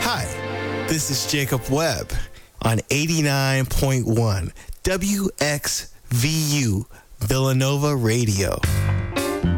Hi, this is Jacob Webb on 89.1 WXVU Villanova Radio.